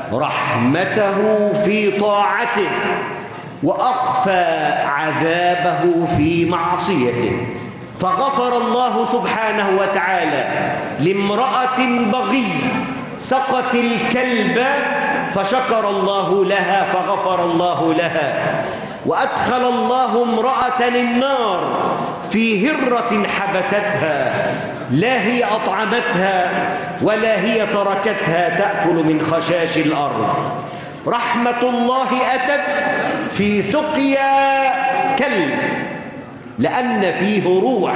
رحمته في طاعته وأخفى عذابه في معصيته. فغفر الله سبحانه وتعالى لامرأة بغية سقت الكلب فشكر الله لها فغفر الله لها، وأدخل الله امرأة النار في هرة حبستها لا هي أطعمتها ولا هي تركتها تأكل من خشاش الأرض. رحمة الله أتت في سقيا كلب لأن فيه روح،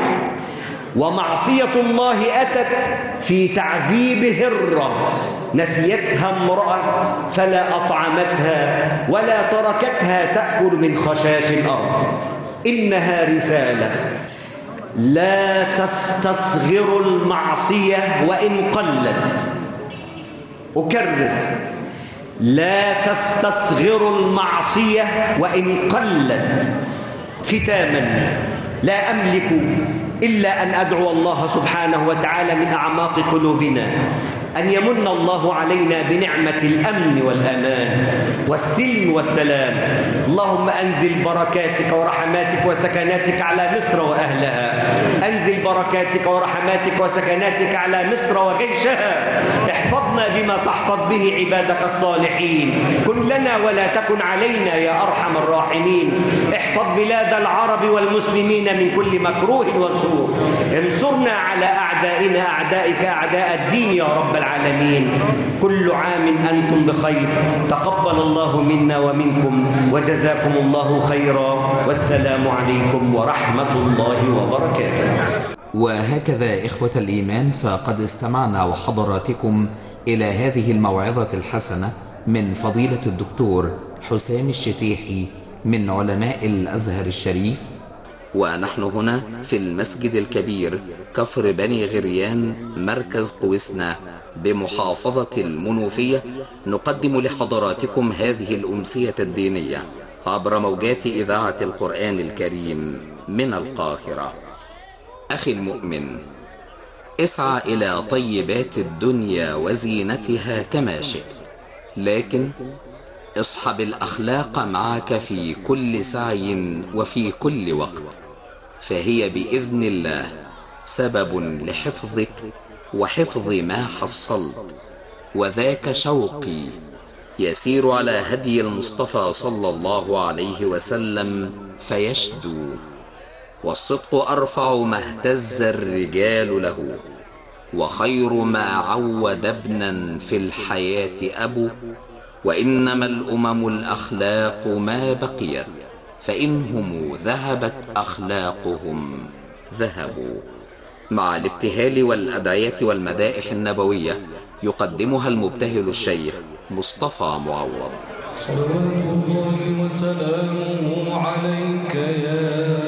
ومعصية الله أتت في تعذيب هرة نسيتها امرأة فلا أطعمتها ولا تركتها تأكل من خشاش الأرض. إنها رسالة: لا تستصغروا المعصية وإن قلت. أكرر: لا تستصغروا المعصية وإن قلت. ختاما، لا أملك إلا أن أدعو الله سبحانه وتعالى من أعماق قلوبنا أن يمن الله علينا بنعمة الأمن والأمان والسلم والسلام. اللهم أنزل بركاتك ورحماتك وسكناتك على مصر وأهلها. أنزل بركاتك ورحماتك وسكناتك على مصر وجيشها. احفظنا بما تحفظ به عبادك الصالحين. كن لنا ولا تكن علينا يا أرحم الراحمين. احفظ بلاد العرب والمسلمين من كل مكروه وسوء. انصرنا على أعدائنا أعدائك أعداء الدين يا رب العالمين. كل عام أنتم بخير. تقبل الله منا ومنكم وجزاكم الله خيرا، والسلام عليكم ورحمة الله وبركاته. وهكذا إخوة الإيمان، فقد استمعنا وحضراتكم إلى هذه الموعظة الحسنة من فضيلة الدكتور حسام الشتيحي من علماء الأزهر الشريف، ونحن هنا في المسجد الكبير كفر بني غريان مركز قوسنا بمحافظة المنوفية، نقدم لحضراتكم هذه الأمسية الدينية عبر موجات إذاعة القرآن الكريم من القاهرة. أخي المؤمن، اسعى إلى طيبات الدنيا وزينتها كما شئت، لكن اصحب الأخلاق معك في كل سعي وفي كل وقت، فهي بإذن الله سبب لحفظك وحفظ ما حصلت. وذاك شوقي يسير على هدي المصطفى صلى الله عليه وسلم فيشدو، والصدق أرفع ما اهتز الرجال له، وخير ما عود ابنا في الحياة أبو. وإنما الأمم الأخلاق ما بقيت، فإنهم ذهبت أخلاقهم ذهبوا. مع الابتهال والأدعية والمدائح النبوية يقدمها المبتهل الشيخ مصطفى معوض. صلوات الله وسلامه عليك يا